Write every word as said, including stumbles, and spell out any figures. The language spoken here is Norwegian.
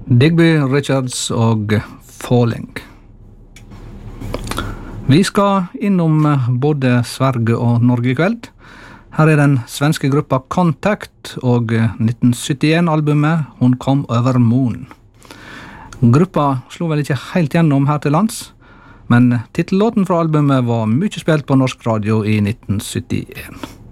Digby Richards og Falling. Vi skal innom både Sverige og Norge i kveld. Her er den svenske gruppa Contact og nitten syttien-albumet Hun kom over Moon. Gruppa slo vel ikke helt gjennom her til lands, men titellåten fra albumet var mye spilt på norsk radio i nitten syttien.